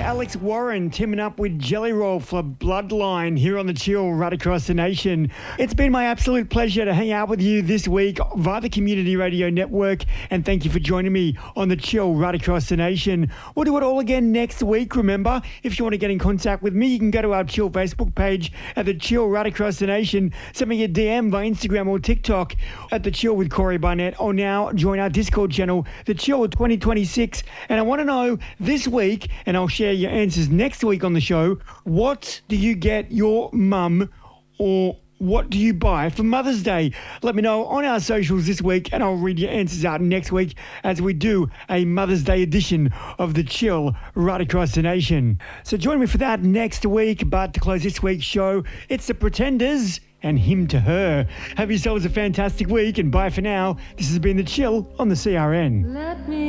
Alex Warren teaming up with Jelly Roll for Bloodline here on The Chill right across the nation. It's been my absolute pleasure to hang out with you this week via the Community Radio Network, and thank you for joining me on The Chill right across the nation. We'll do it all again next week. Remember, if you want to get in contact with me, you can go to our Chill Facebook page at The Chill right across the nation. Send me a DM via Instagram or TikTok at The Chill with Corey Barnett, or now join our Discord channel, The Chill 2026. And I want to know this week, and I'll share your answers next week on the show, what do you get your mum, or what do you buy for Mother's Day? Let me know on our socials this week, and I'll read your answers out next week as we do a Mother's Day edition of The Chill right across the nation. So join me for that next week. But to close this week's show, it's The Pretenders and Him to Her. Have yourselves a fantastic week, and bye for now. This has been The Chill on the CRN.